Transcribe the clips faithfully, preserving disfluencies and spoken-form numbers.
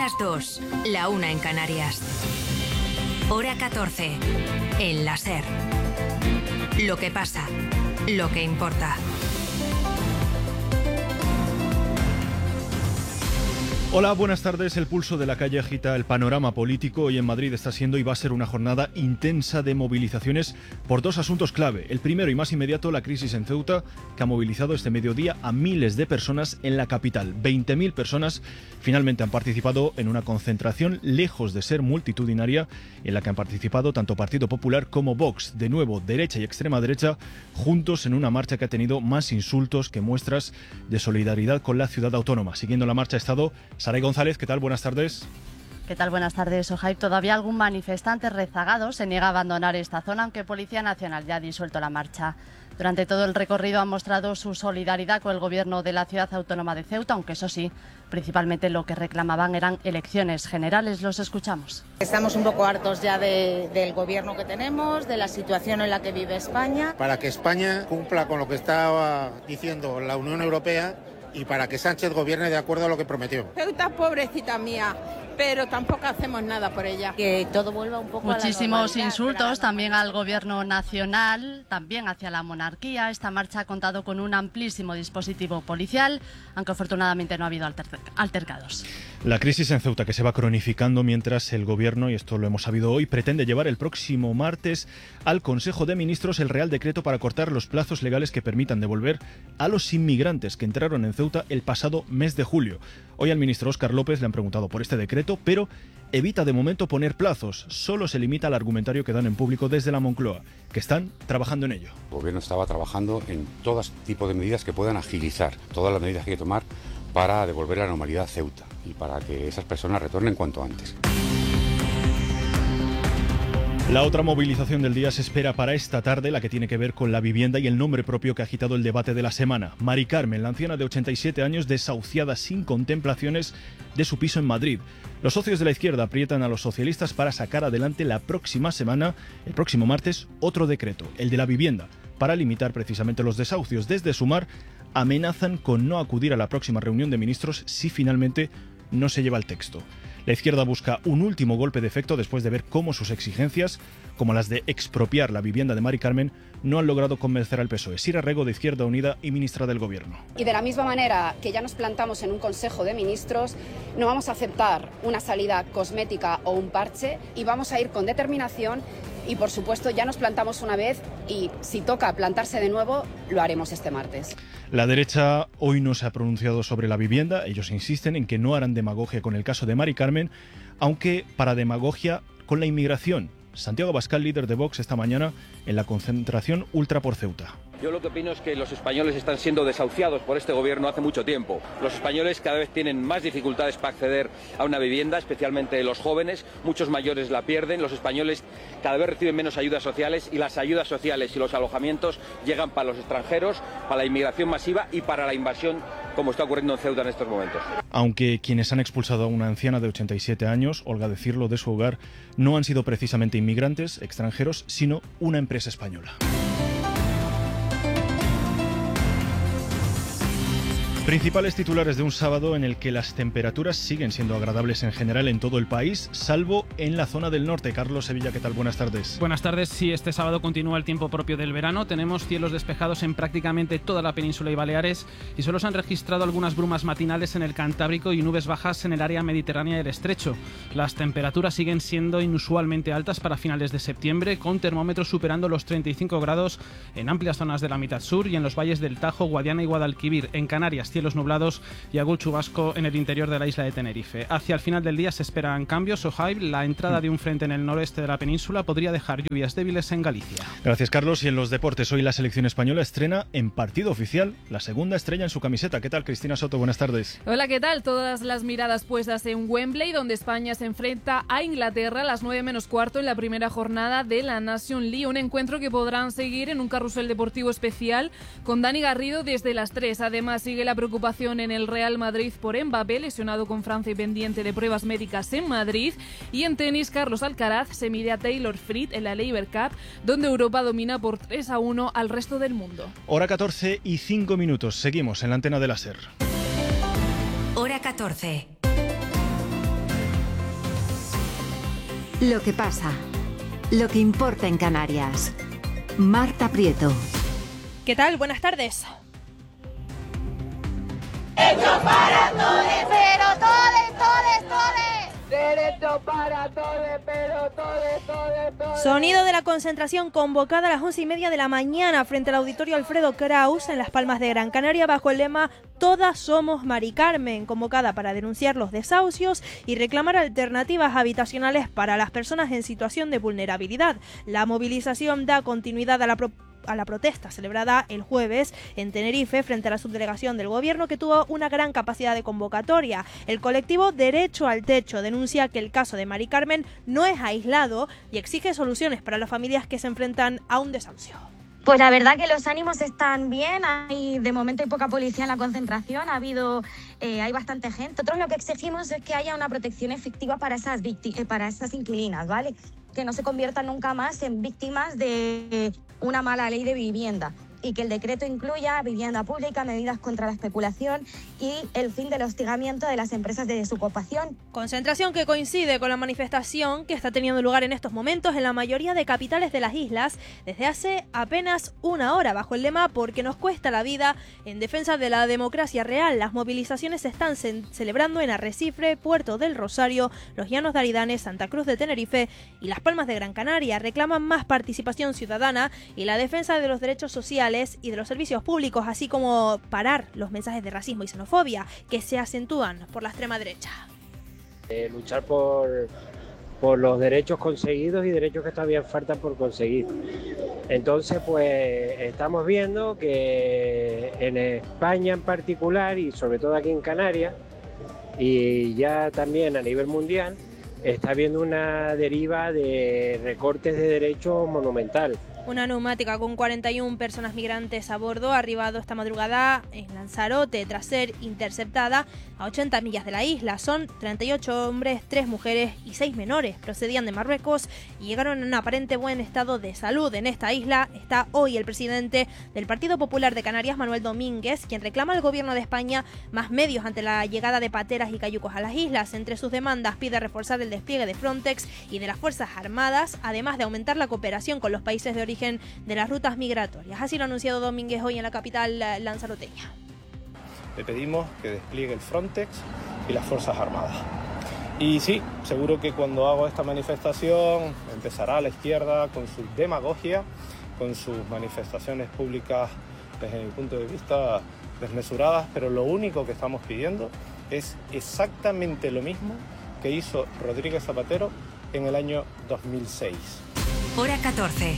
las dos, la una en Canarias. Hora catorce, en la SER. Lo que pasa, lo que importa. Hola, buenas tardes. El pulso de la calle agita el panorama político. Hoy en Madrid está siendo y va a ser una jornada intensa de movilizaciones por dos asuntos clave. El primero y más inmediato, la crisis en Ceuta, que ha movilizado este mediodía a miles de personas en la capital. veinte mil personas finalmente han participado en una concentración lejos de ser multitudinaria, en la que han participado tanto Partido Popular como Vox. De nuevo, derecha y extrema derecha, juntos en una marcha que ha tenido más insultos que muestras de solidaridad con la ciudad autónoma. Siguiendo la marcha ha estado Saray González. ¿Qué tal? Buenas tardes. ¿Qué tal? Buenas tardes, Ojaib. Todavía algún manifestante rezagado se niega a abandonar esta zona, aunque Policía Nacional ya ha disuelto la marcha. Durante todo el recorrido han mostrado su solidaridad con el gobierno de la ciudad autónoma de Ceuta, aunque eso sí, principalmente lo que reclamaban eran elecciones generales. Los escuchamos. Estamos un poco hartos ya de, del gobierno que tenemos, de la situación en la que vive España. Para que España cumpla con lo que estaba diciendo la Unión Europea y para que Sánchez gobierne de acuerdo a lo que prometió. Ceuta, pobrecita mía, pero tampoco hacemos nada por ella. Que todo vuelva un poco Muchísimos a la normalidad, insultos también al gobierno nacional, también hacia la monarquía. Esta marcha ha contado con un amplísimo dispositivo policial, aunque afortunadamente no ha habido alter- altercados. La crisis en Ceuta, que se va cronificando mientras el gobierno, y esto lo hemos sabido hoy, pretende llevar el próximo martes al Consejo de Ministros el Real Decreto para cortar los plazos legales que permitan devolver a los inmigrantes que entraron en Ceuta el pasado mes de julio. Hoy al ministro Óscar López le han preguntado por este decreto, pero evita de momento poner plazos. Solo se limita al argumentario que dan en público desde la Moncloa, que están trabajando en ello. El gobierno estaba trabajando en todo tipo de medidas que puedan agilizar todas las medidas que hay que tomar para devolver la normalidad a Ceuta y para que esas personas retornen cuanto antes. La otra movilización del día se espera para esta tarde, la que tiene que ver con la vivienda y el nombre propio que ha agitado el debate de la semana. Mari Carmen, la anciana de ochenta y siete años, desahuciada sin contemplaciones de su piso en Madrid. Los socios de la izquierda aprietan a los socialistas para sacar adelante la próxima semana, el próximo martes, otro decreto, el de la vivienda, para limitar precisamente los desahucios. Desde Sumar amenazan con no acudir a la próxima reunión de ministros si finalmente no se lleva el texto. La izquierda busca un último golpe de efecto después de ver cómo sus exigencias, como las de expropiar la vivienda de Mari Carmen, no han logrado convencer al P S O E. Sira Rego, de Izquierda Unida y ministra del Gobierno. Y de la misma manera que ya nos plantamos en un Consejo de Ministros, no vamos a aceptar una salida cosmética o un parche y vamos a ir con determinación. Y, por supuesto, ya nos plantamos una vez y, si toca plantarse de nuevo, lo haremos este martes. La derecha hoy no se ha pronunciado sobre la vivienda. Ellos insisten en que no harán demagogia con el caso de Mari Carmen, aunque para demagogia con la inmigración. Santiago Abascal, líder de Vox, esta mañana en la concentración Ultra por Ceuta. Yo lo que opino es que los españoles están siendo desahuciados por este gobierno hace mucho tiempo. Los españoles cada vez tienen más dificultades para acceder a una vivienda, especialmente los jóvenes. Muchos mayores la pierden. Los españoles cada vez reciben menos ayudas sociales y las ayudas sociales y los alojamientos llegan para los extranjeros, para la inmigración masiva y para la invasión, como está ocurriendo en Ceuta en estos momentos. Aunque quienes han expulsado a una anciana de ochenta y siete años, Olga de Cirlo, de su hogar, no han sido precisamente inmigrantes extranjeros, sino una empresa española. Principales titulares de un sábado en el que las temperaturas siguen siendo agradables en general en todo el país, salvo en la zona del norte. Carlos Sevilla, ¿qué tal? Buenas tardes. Buenas tardes. Sí, este sábado continúa el tiempo propio del verano. Tenemos cielos despejados en prácticamente toda la península y Baleares y solo se han registrado algunas brumas matinales en el Cantábrico y nubes bajas en el área mediterránea del Estrecho. Las temperaturas siguen siendo inusualmente altas para finales de septiembre, con termómetros superando los treinta y cinco grados en amplias zonas de la mitad sur y en los valles del Tajo, Guadiana y Guadalquivir. En Canarias, cielos nublados y algún chubasco en el interior de la isla de Tenerife. Hacia el final del día se esperan cambios. Ojaib, la entrada de un frente en el noroeste de la península podría dejar lluvias débiles en Galicia. Gracias, Carlos. Y en los deportes, hoy la selección española estrena en partido oficial la segunda estrella en su camiseta. ¿Qué tal, Cristina Soto? Buenas tardes. Hola, ¿qué tal? Todas las miradas puestas en Wembley, donde España se enfrenta a Inglaterra a las nueve menos cuarto en la primera jornada de la Nation League. Un encuentro que podrán seguir en un carrusel deportivo especial con Dani Garrido desde las tres. Además, sigue la preocupación en el Real Madrid por Mbappé, lesionado con Francia y pendiente de pruebas médicas en Madrid. Y en tenis, Carlos Alcaraz se mide a Taylor Fritz en la Laver Cup, donde Europa domina por tres a uno al resto del mundo. Hora catorce y cinco minutos. Seguimos en la antena de la SER. Hora catorce. Lo que pasa, lo que importa en Canarias. Marta Prieto. ¿Qué tal? Buenas tardes. Derecho para todos, pero todos, todos, todos. Derecho para todos, pero todos, todos, todos. Sonido de la concentración convocada a las once y media de la mañana frente al auditorio Alfredo Kraus en Las Palmas de Gran Canaria bajo el lema Todas somos Mari Carmen, convocada para denunciar los desahucios y reclamar alternativas habitacionales para las personas en situación de vulnerabilidad. La movilización da continuidad a la propuesta a la protesta celebrada el jueves en Tenerife frente a la subdelegación del gobierno, que tuvo una gran capacidad de convocatoria. El colectivo Derecho al Techo denuncia que el caso de Mari Carmen no es aislado y exige soluciones para las familias que se enfrentan a un desahucio. Pues la verdad que los ánimos están bien, hay, de momento hay poca policía en la concentración, ha habido, eh, hay bastante gente. Nosotros lo que exigimos es que haya una protección efectiva para esas, victi- eh, para esas inquilinas, ¿vale? Que no se conviertan nunca más en víctimas de una mala ley de vivienda y que el decreto incluya vivienda pública, medidas contra la especulación y el fin del hostigamiento de las empresas de desocupación. Concentración que coincide con la manifestación que está teniendo lugar en estos momentos en la mayoría de capitales de las islas desde hace apenas una hora bajo el lema Porque nos cuesta la vida, en defensa de la democracia real. Las movilizaciones se están ce- celebrando en Arrecife, Puerto del Rosario, Los Llanos de Aridane, Santa Cruz de Tenerife y Las Palmas de Gran Canaria. Reclaman más participación ciudadana y la defensa de los derechos sociales y de los servicios públicos, así como parar los mensajes de racismo y xenofobia que se acentúan por la extrema derecha. Eh, luchar por, por los derechos conseguidos y derechos que todavía faltan por conseguir. Entonces, pues estamos viendo que en España en particular y sobre todo aquí en Canarias y ya también a nivel mundial está habiendo una deriva de recortes de derechos monumental. Una neumática con cuarenta y una personas migrantes a bordo ha arribado esta madrugada en Lanzarote tras ser interceptada a ochenta millas de la isla. Son treinta y ocho hombres, tres mujeres y seis menores. Procedían de Marruecos y llegaron en un aparente buen estado de salud. En esta isla está hoy el presidente del Partido Popular de Canarias, Manuel Domínguez, quien reclama al gobierno de España más medios ante la llegada de pateras y cayucos a las islas. Entre sus demandas pide reforzar el despliegue de Frontex y de las Fuerzas Armadas, además de aumentar la cooperación con los países de origen de las rutas migratorias. Así lo ha anunciado Domínguez hoy en la capital lanzaroteña. Le pedimos que despliegue el Frontex y las Fuerzas Armadas. Y sí, seguro que cuando hago esta manifestación empezará la izquierda con su demagogia, con sus manifestaciones públicas desde mi punto de vista desmesuradas, pero lo único que estamos pidiendo es exactamente lo mismo que hizo Rodríguez Zapatero en el año dos mil seis. Hora catorce.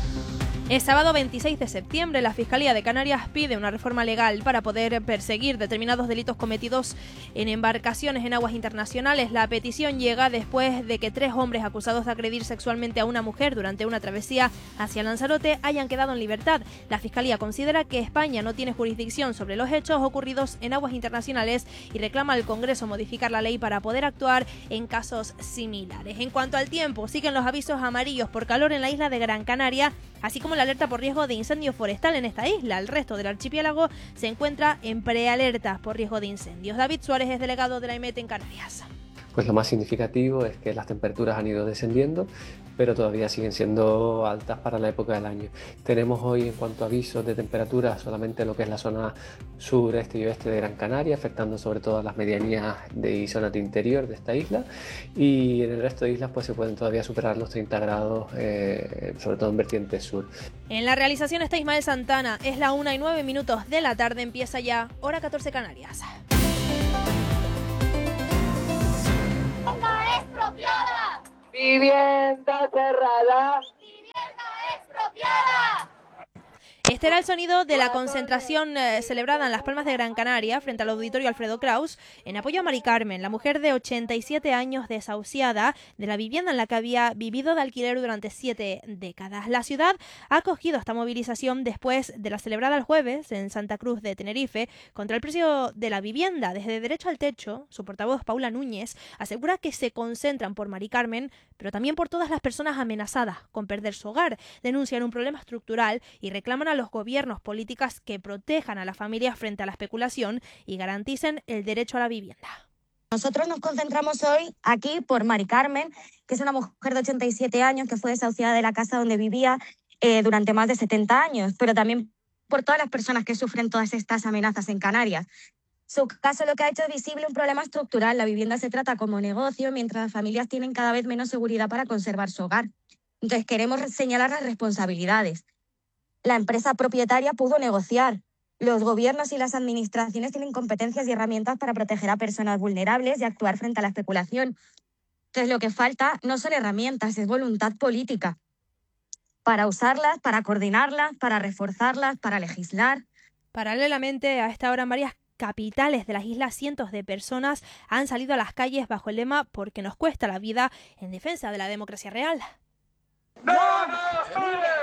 El sábado veintiséis de septiembre, la Fiscalía de Canarias pide una reforma legal para poder perseguir determinados delitos cometidos en embarcaciones en aguas internacionales. La petición llega después de que tres hombres acusados de agredir sexualmente a una mujer durante una travesía hacia Lanzarote hayan quedado en libertad. La Fiscalía considera que España no tiene jurisdicción sobre los hechos ocurridos en aguas internacionales y reclama al Congreso modificar la ley para poder actuar en casos similares. En cuanto al tiempo, siguen los avisos amarillos por calor en la isla de Gran Canaria, así como la alerta por riesgo de incendio forestal en esta isla. El resto del archipiélago se encuentra en prealerta por riesgo de incendios. David Suárez es delegado de la I M E T en Canarias. Pues lo más significativo es que las temperaturas han ido descendiendo, pero todavía siguen siendo altas para la época del año. Tenemos hoy, en cuanto a avisos de temperatura, solamente lo que es la zona sureste y oeste de Gran Canaria, afectando sobre todo a las medianías de y zonas de interior de esta isla, y en el resto de islas pues se pueden todavía superar los treinta grados, eh, sobre todo en vertiente sur. En la realización está Ismael Santana. Es la una y nueve minutos de la tarde, empieza ya Hora catorce Canarias. Vivienda expropiada. Vivienda cerrada. Vivienda expropiada. Este era el sonido de la concentración eh, celebrada en Las Palmas de Gran Canaria frente al auditorio Alfredo Kraus en apoyo a Mari Carmen, la mujer de ochenta y siete años desahuciada de la vivienda en la que había vivido de alquiler durante siete décadas. La ciudad ha acogido esta movilización después de la celebrada el jueves en Santa Cruz de Tenerife contra el precio de la vivienda. Desde Derecho al Techo, su portavoz Paula Núñez asegura que se concentran por Mari Carmen, pero también por todas las personas amenazadas con perder su hogar. Denuncian un problema estructural y reclaman a los gobiernos políticas que protejan a las familias frente a la especulación y garanticen el derecho a la vivienda. Nosotros nos concentramos hoy aquí por Mari Carmen, que es una mujer de ochenta y siete años que fue desahuciada de la casa donde vivía eh, durante más de setenta años, pero también por todas las personas que sufren todas estas amenazas en Canarias. Su caso lo que ha hecho es visible un problema estructural. La vivienda se trata como negocio, mientras las familias tienen cada vez menos seguridad para conservar su hogar. Entonces queremos señalar las responsabilidades. La empresa propietaria pudo negociar. Los gobiernos y las administraciones tienen competencias y herramientas para proteger a personas vulnerables y actuar frente a la especulación. Entonces lo que falta no son herramientas, es voluntad política para usarlas, para coordinarlas, para reforzarlas, para legislar. Paralelamente, a esta hora en varias capitales de las islas, cientos de personas han salido a las calles bajo el lema "porque nos cuesta la vida", en defensa de la democracia real. ¡No nos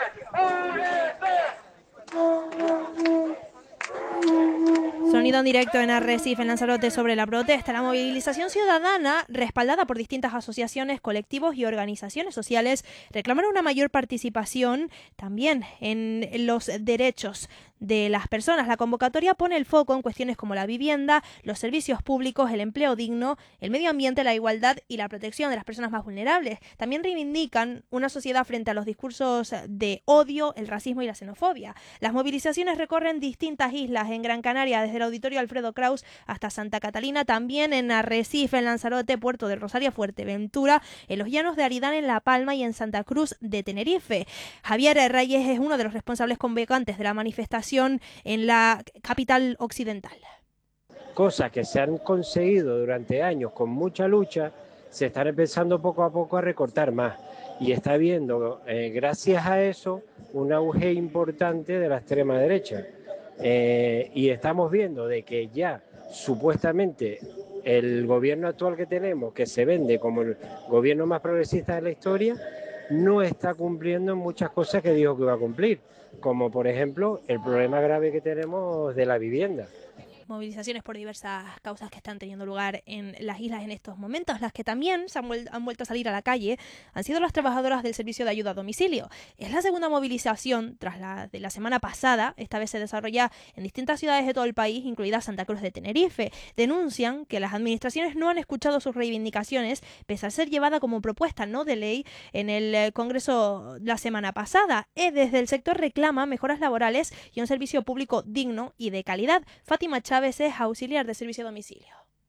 Sonido en directo en Arrecife, en Lanzarote, sobre la protesta. La movilización ciudadana, respaldada por distintas asociaciones, colectivos y organizaciones sociales, reclamaron una mayor participación también en los derechos de las personas. La convocatoria pone el foco en cuestiones como la vivienda, los servicios públicos, el empleo digno, el medio ambiente, la igualdad y la protección de las personas más vulnerables. También reivindican una sociedad frente a los discursos de odio, el racismo y la xenofobia. Las movilizaciones recorren distintas islas en Gran Canaria, desde el Auditorio Alfredo Kraus hasta Santa Catalina, también en Arrecife, en Lanzarote, Puerto de Rosario, Fuerteventura, en los Llanos de Aridane, en La Palma y en Santa Cruz de Tenerife. Javier Reyes es uno de los responsables convocantes de la manifestación en la capital occidental. Cosas que se han conseguido durante años con mucha lucha, se están empezando poco a poco a recortar más. Y está habiendo, eh, gracias a eso, un auge importante de la extrema derecha. Eh, y estamos viendo de que ya supuestamente el gobierno actual que tenemos, que se vende como el gobierno más progresista de la historia, no está cumpliendo muchas cosas que dijo que iba a cumplir, como por ejemplo el problema grave que tenemos de la vivienda. Movilizaciones por diversas causas que están teniendo lugar en las islas en estos momentos. Las que también se han, vuel- han vuelto a salir a la calle han sido las trabajadoras del servicio de ayuda a domicilio. Es la segunda movilización tras la de la semana pasada. Esta vez se desarrolla en distintas ciudades de todo el país, incluida Santa Cruz de Tenerife. Denuncian que las administraciones no han escuchado sus reivindicaciones, pese a ser llevada como propuesta no de ley en el Congreso la semana pasada. Eh, desde el sector reclama mejoras laborales y un servicio público digno y de calidad. Fátima Chávez es auxiliar de servicio a domicilio.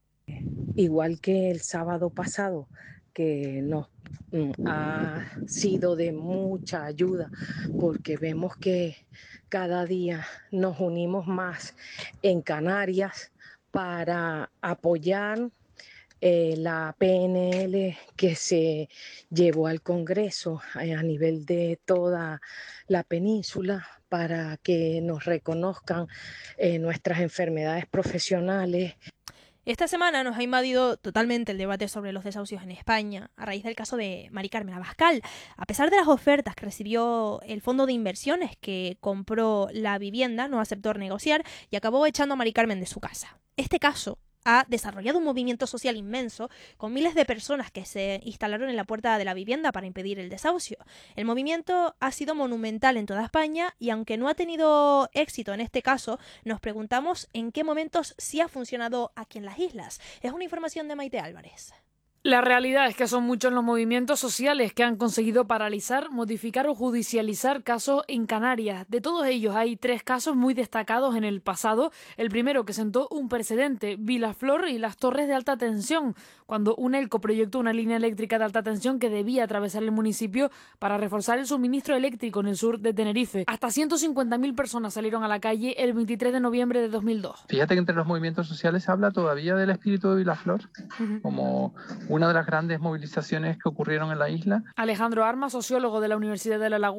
Igual que el sábado pasado, que nos mm, ha sido de mucha ayuda, porque vemos que cada día nos unimos más en Canarias para apoyar eh, la P N L que se llevó al Congreso eh, a nivel de toda la península, para que nos reconozcan eh, nuestras enfermedades profesionales. Esta semana nos ha invadido totalmente el debate sobre los desahucios en España, a raíz del caso de Mari Carmen Abascal. A pesar de las ofertas que recibió el fondo de inversiones que compró la vivienda, no aceptó negociar y acabó echando a Mari Carmen de su casa. Este caso ha desarrollado un movimiento social inmenso, con miles de personas que se instalaron en la puerta de la vivienda para impedir el desahucio. El movimiento ha sido monumental en toda España y, aunque no ha tenido éxito en este caso, nos preguntamos en qué momentos sí ha funcionado aquí en las islas. Es una información de Maite Álvarez. La realidad es que son muchos los movimientos sociales que han conseguido paralizar, modificar o judicializar casos en Canarias. De todos ellos hay tres casos muy destacados en el pasado. El primero, que sentó un precedente, Vilaflor y las torres de alta tensión, cuando Unelco proyectó una línea eléctrica de alta tensión que debía atravesar el municipio para reforzar el suministro eléctrico en el sur de Tenerife. Hasta ciento cincuenta mil personas salieron a la calle el veintitrés de noviembre de dos mil dos. Fíjate que entre los movimientos sociales se habla todavía del espíritu de Vilaflor, uh-huh. como una de las grandes movilizaciones que ocurrieron en la isla. Alejandro Armas, sociólogo de la Universidad de La Laguna,